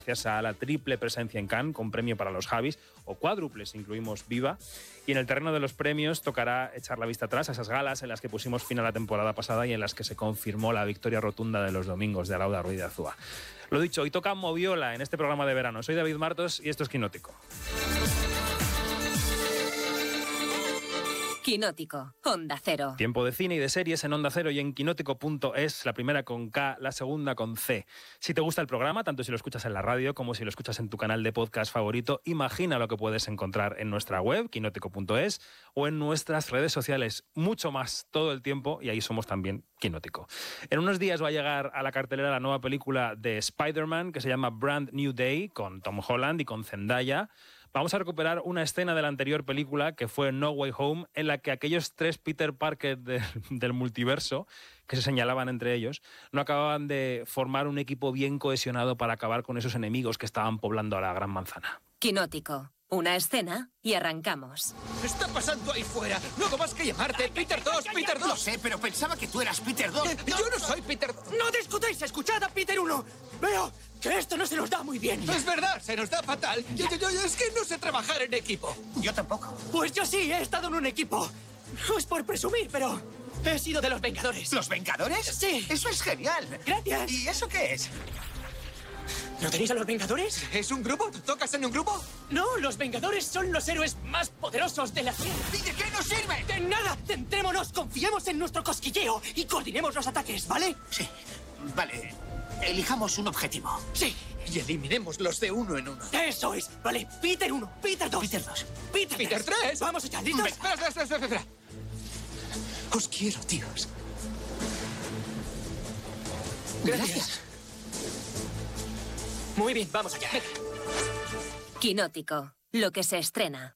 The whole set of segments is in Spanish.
gracias a la triple presencia en Cannes, con premio para los Javis, o cuádruple si incluimos Viva. Y en el terreno de los premios tocará echar la vista atrás a esas galas en las que pusimos fin a la temporada pasada y en las que se confirmó la victoria rotunda de los domingos de Alauda Ruiz de Azúa. Lo dicho, hoy toca Moviola en este programa de verano. Soy David Martos y esto es Quinótico. Quinótico, Onda Cero. Tiempo de cine y de series en Onda Cero y en quinótico.es, la primera con K, la segunda con C. Si te gusta el programa, tanto si lo escuchas en la radio como si lo escuchas en tu canal de podcast favorito, imagina lo que puedes encontrar en nuestra web, quinótico.es, o en nuestras redes sociales. Mucho más todo el tiempo, y ahí somos también Quinótico. En unos días va a llegar a la cartelera la nueva película de Spider-Man, que se llama Brand New Day, con Tom Holland y con Zendaya. Vamos a recuperar una escena de la anterior película, que fue No Way Home, en la que aquellos tres Peter Parker del multiverso, que se señalaban entre ellos, no acababan de formar un equipo bien cohesionado para acabar con esos enemigos que estaban poblando a la Gran Manzana. Quinótico, una escena y arrancamos. ¿Qué está pasando ahí fuera? No hago más que llamarte Peter 2, Peter 2. Lo sé, pero pensaba que tú eras Peter 2. Yo no soy Peter 2. ¡No discutáis! ¡Escuchad a Peter 1! ¡Veo que esto no se nos da muy bien! Es verdad, se nos da fatal. Yo es que no sé trabajar en equipo. Yo tampoco. Pues yo sí, he estado en un equipo. No es por presumir, pero he sido de los Vengadores. ¿Los Vengadores? Sí. Eso es genial. Gracias. ¿Y eso qué es? ¿No tenéis a los Vengadores? ¿Es un grupo? ¿Tocas en un grupo? No, los Vengadores son los héroes más poderosos de la Tierra. ¿Y de qué nos sirve? ¡De nada! Centrémonos, confiemos en nuestro cosquilleo y coordinemos los ataques, ¿vale? Sí. Vale. Elijamos un objetivo. Sí. Y eliminemos los de uno en uno. Eso es. Vale, Peter 1, Peter 2. Peter 2. Peter 3. Vamos allá, ¿listos? Espera. Os quiero, tíos. Gracias. Muy bien, vamos allá. Quinótico, lo que se estrena.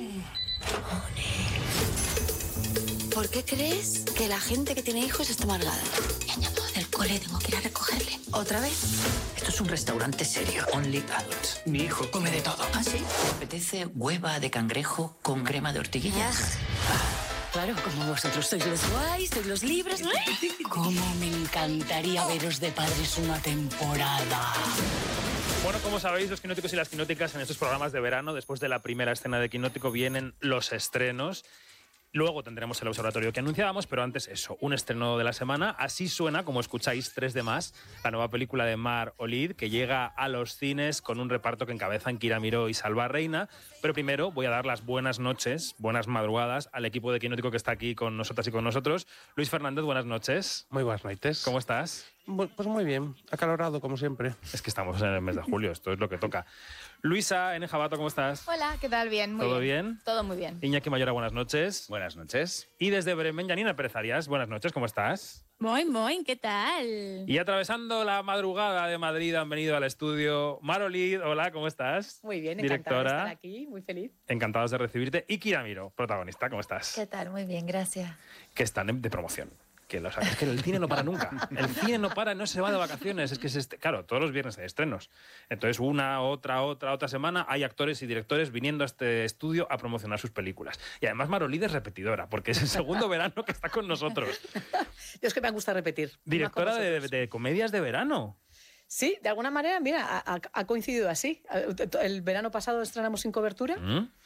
¿Por qué crees que la gente que tiene hijos está amargada? Me han llamado del cole, tengo que ir a recogerle. ¿Otra vez? Esto es un restaurante serio, only adults. Mi hijo come de todo. ¿Ah, sí? ¿Me apetece hueva de cangrejo con crema de ortiguillas? Claro, como vosotros sois los guays, sois los libres. Cómo me encantaría veros de padres una temporada. Bueno, como sabéis, los quinóticos y las quinóticas en estos programas de verano, después de la primera escena de Quinótico, vienen los estrenos. Luego tendremos el observatorio que anunciábamos, pero antes eso, un estreno de la semana. Así suena, como escucháis, 3 de más, la nueva película de Mar Olid, que llega a los cines con un reparto que encabezan Kira Miró y Salva Reina. Pero primero voy a dar las buenas noches, buenas madrugadas al equipo de Quinótico que está aquí con nosotras y con nosotros. Luis Fernández, buenas noches. Muy buenas noches. ¿Cómo estás? Pues muy bien, acalorado como siempre. Es que estamos en el mes de julio, esto es lo que toca. Luisa N. Jabato, ¿cómo estás? Hola, ¿qué tal? Bien, muy ¿Todo bien. bien? Todo muy bien. Iñaki Mayora, buenas noches. Buenas noches. Y desde Bremen, Janina Pérez Arias, buenas noches, ¿cómo estás? Muy, ¿qué tal? Y atravesando la madrugada de Madrid han venido al estudio Mar Olid. Hola, ¿cómo estás? Muy bien, directora. encantada de estar aquí, muy feliz. Encantados de recibirte. Y Kira Miró, protagonista, ¿cómo estás? ¿Qué tal? Muy bien, gracias. Que están de promoción. Es que el cine no para nunca. El cine no para, no se va de vacaciones. Es que claro, todos los viernes hay estrenos. Entonces, una, otra semana hay actores y directores viniendo a este estudio a promocionar sus películas. Y además Marolid es repetidora, porque es el segundo verano que está con nosotros. Yo es que me gusta repetir. Directora de comedias de verano. Sí, de alguna manera, mira, ha coincidido así. El verano pasado estrenamos Sin Cobertura.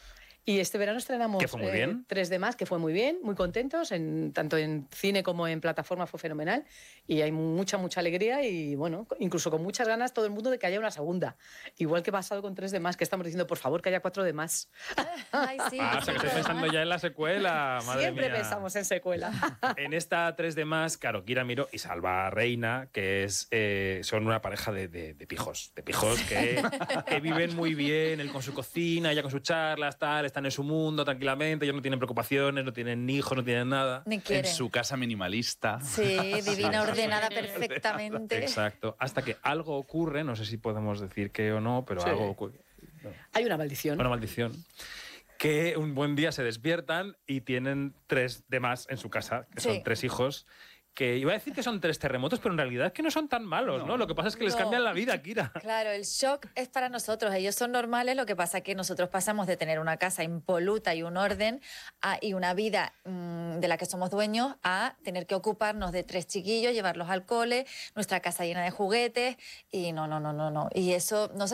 Y este verano estrenamos que fue muy bien. 3 de más, que fue muy bien, muy contentos, tanto en cine como en plataforma fue fenomenal. Y hay mucha alegría y, bueno, incluso con muchas ganas todo el mundo de que haya una segunda. Igual que ha pasado con 3 de más, que estamos diciendo, por favor, que haya 4 de más. Ay, sí. O sea, que estoy pensando ya en la secuela, madre Siempre mía. pensamos en secuela. En esta 3 de más, claro, Kira Miró y Salva Reina, que son una pareja de pijos. De pijos que viven muy bien, él con su cocina, ella con sus charlas, tal, están en su mundo tranquilamente, ellos no tienen preocupaciones, no tienen hijos, no tienen nada. Ni quieren. En su casa minimalista. Sí, divina, ordenada perfectamente. Exacto. Hasta que algo ocurre, no sé si podemos decir qué o no, pero Sí. algo ocurre. Hay una maldición. Una maldición. Que un buen día se despiertan y tienen 3 de más en su casa, que son 3 hijos. Que iba a decir que son 3 terremotos, pero en realidad es que no son tan malos, ¿no? Lo que pasa es que les cambian la vida, Kira. Claro, el shock es para nosotros. Ellos son normales, lo que pasa es que nosotros pasamos de tener una casa impoluta y un orden y una vida de la que somos dueños a tener que ocuparnos de 3 chiquillos, llevarlos al cole, nuestra casa llena de juguetes y no. Y eso, no sé,